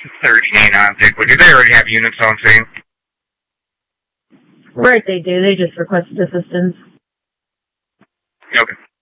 13 on Bigwood. Do they already have units on scene? Right, they do. They just requested assistance. Okay.